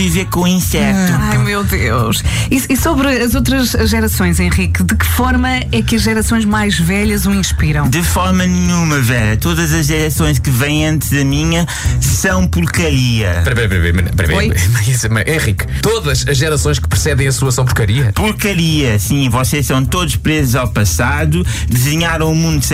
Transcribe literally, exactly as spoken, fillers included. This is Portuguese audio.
viver com o inseto. Ai, meu Deus. E, e sobre as outras gerações, Henrique, de que forma é que as gerações mais velhas o inspiram? De forma nenhuma, Vera. Todas as gerações que vêm antes da minha são porcaria. Espera, espera, espera, espera, Oi? espera. Henrique, todas as gerações que precedem a sua são porcaria? Porcaria, sim. Vocês são todos presos ao passado, desenharam o mundo sem